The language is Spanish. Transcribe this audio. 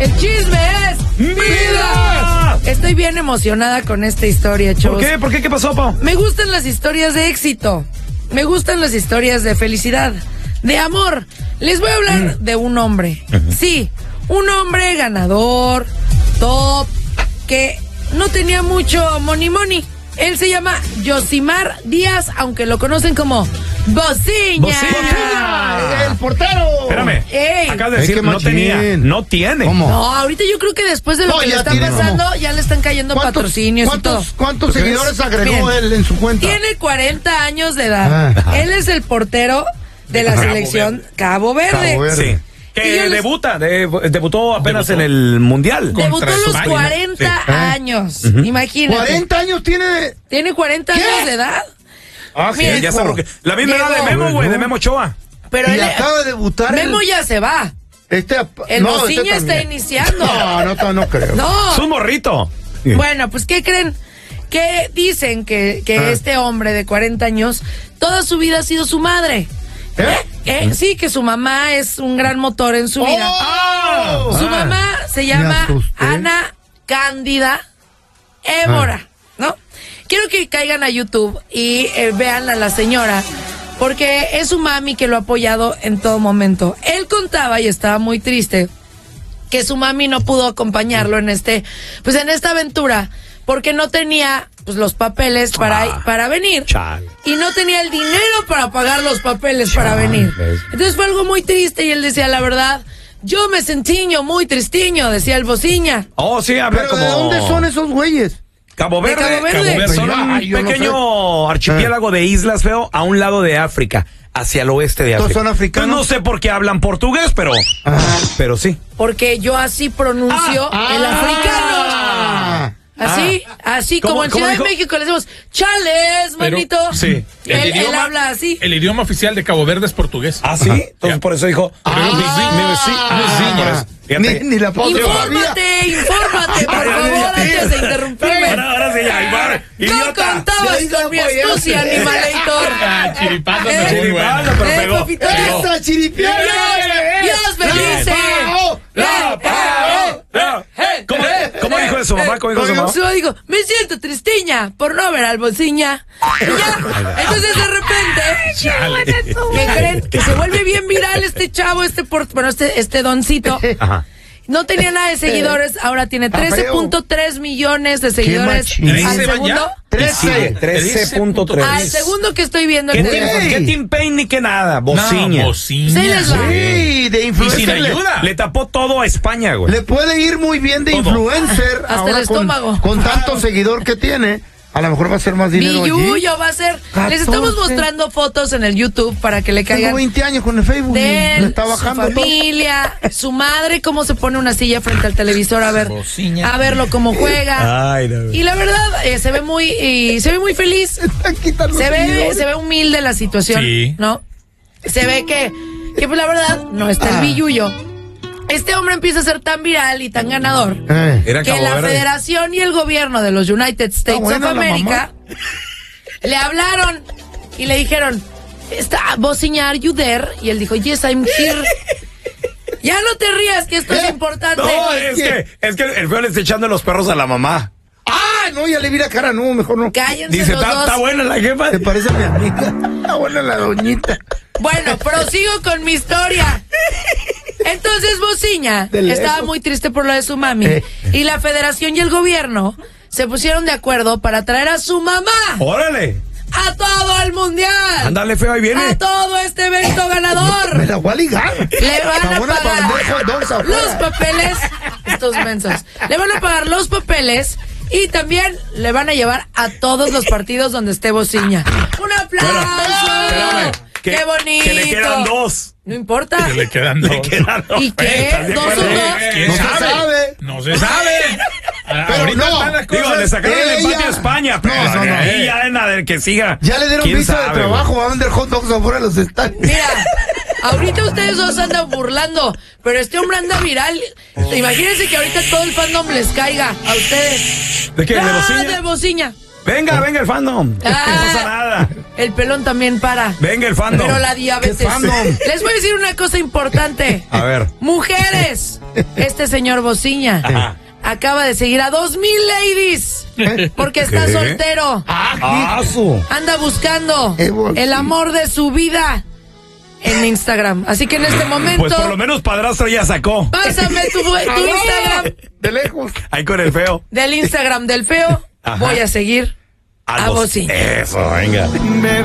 El chisme es vida. Estoy bien emocionada con esta historia, chavos. ¿Por qué? ¿Por qué? ¿Qué pasó, Pau? Me gustan las historias de éxito. Me gustan las historias de felicidad, de amor. Les voy a hablar de un hombre. Sí, un hombre ganador, top, que no tenía mucho money. Él se llama Yosimar Díaz, aunque lo conocen como Bociña. ¡El portero! Espérame. Acabas de decir no tenía. No tiene. ¿Cómo? No, ahorita yo creo que después de lo que le está pasando, ya le están cayendo patrocinios y todo. ¿Cuántos seguidores agregó él en su cuenta? Tiene 40 años de edad. Él es el portero de la selección Cabo Verde. Sí. Que debutó apenas en el Mundial. Debutó a los 40 años. Imagínate. ¿40 años tiene? Tiene 40 años de edad. Ah, sí, ya está. La misma edad de Memo, güey, de Memo Ochoa. Pero él acaba de debutar. Memo ya se va. El Bociña está iniciando. No creo. No. Es un morrito. Bueno, pues, ¿qué creen? Que dicen que este hombre de 40 años, toda su vida ha sido su madre. Sí, que su mamá es un gran motor en su vida. Su mamá se llama Ana Cándida Évora, ¿no? Quiero que caigan a YouTube y vean a la señora, porque es su mami que lo ha apoyado en todo momento. Él contaba, y estaba muy triste, que su mami no pudo acompañarlo en esta aventura, porque no tenía los papeles para venir. Chale. Y no tenía el dinero para pagar los papeles para venir. Entonces fue algo muy triste y él decía, la verdad, yo me sentiño muy tristiño, decía el Bociña. Oh, sí, habla como... ¿De dónde son esos güeyes? Cabo Verde. Cabo Verde. Son un pequeño archipiélago de islas, feo, a un lado de África, hacia el oeste de África. ¿Son africanos? Pues no sé por qué hablan portugués, pero sí. Porque yo así pronuncio el africano. Así como en Ciudad de México le decimos, chales, manito. Sí. Él habla así. El idioma oficial de Cabo Verde es portugués. ¿Ah, sí? Entonces por eso dijo... Ni la pausa. Infórmate, por favor, antes de interrumpirme. Ahora sí, ya, No contabas con mi astucia, animalator. Chiripazo, pero pegó. ¡Esa chiripiana! ¡Dios bendice! ¿Cómo dijo eso, mamá? ¿Cómo dijo su mamá? Yo digo, me siento tristiña por no ver al Bociña. Y ya, entonces de repente, ¿qué creen? Que se vuelve bien viral este chavo, este doncito. Ajá. No tenía nada de seguidores, ahora tiene 13.3 millones de seguidores. Al segundo. 13.3. Al segundo que estoy viendo. ¿Qué Tim Payne ni qué nada? Bociña. Sí, de influencer. Sin ayuda. Le tapó todo a España, güey. Le puede ir muy bien de influencer. Hasta el estómago. Con tanto seguidor que tiene. A lo mejor va a ser más dinero. Billuyo va a ser. 14. Les estamos mostrando fotos en el YouTube para que le caigan. Tengo 20 años con el Facebook. De él, está bajando su familia, su madre, cómo se pone una silla frente al televisor a verlo cómo juega. Ay, no. Y la verdad, se ve muy feliz. Se ve humilde la situación, ¿no? Se ve que pues la verdad no está el Billuyo. Este hombre empieza a ser tan viral y tan ganador que la Federación y el gobierno de los United States of America le hablaron y le dijeron, Bociña, are you there? Y él dijo, yes, I'm here. Ya no te rías, que esto es importante. No, es que el feo le está echando los perros a la mamá. No, ya le vi la cara, no, mejor no. Cállense. Dice, los dos. ¿Está buena la jefa? ¿Te parece a mi amiga? Está buena la doñita. Bueno, prosigo con mi historia. Entonces Bociña estaba muy triste por lo de su mami. Y la Federación y el gobierno se pusieron de acuerdo para traer a su mamá. ¡Órale! A todo el mundial. Ándale, feo, ahí viene. A todo este evento ganador. Me la voy a ligar. Le van a pagar los papeles. Estos mensos. Le van a pagar los papeles. Y también le van a llevar a todos los partidos donde esté Bociña. ¡Un aplauso! ¡Qué bonito! Que le quedan 2. No importa. Que le quedan 2. ¿Y qué? ¿2 o 2? ¿Quién sabe? No se sabe. Pero no. Digo, le sacaron el empate a España. Pero ahí ya es nada del que siga. Ya le dieron visa de trabajo. Va a vender hot dogs afuera de los estadios. Mira, ahorita ustedes dos andan burlando, pero este hombre anda viral. Imagínense que ahorita todo el fandom les caiga a ustedes. ¿De qué? ¿De Bociña? De Bociña. Venga el fandom. No pasa nada. El pelón también para. Venga el fandom. Pero la diabetes. Les voy a decir una cosa importante. A ver. Mujeres, este señor Bociña Ajá. acaba de seguir a 2,000 ladies porque está ¿Qué? soltero. Anda buscando el amor de su vida en Instagram. Así que en este momento, Pues por lo menos padrastro ya sacó. pásame tu Instagram. De lejos. Ahí con el feo. Del Instagram del feo, Ajá. voy a seguir a Bociña. Eso, venga.